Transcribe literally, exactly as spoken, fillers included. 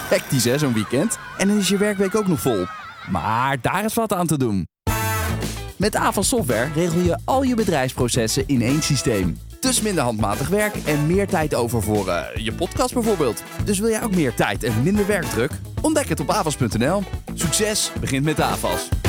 Hectisch hè, zo'n weekend. En dan is je werkweek ook nog vol. Maar daar is wat aan te doen. Met Avas Software regel je al je bedrijfsprocessen in één systeem. Dus minder handmatig werk en meer tijd over voor uh, je podcast bijvoorbeeld. Dus wil jij ook meer tijd en minder werkdruk? Ontdek het op avas punt n l. Succes begint met Avas.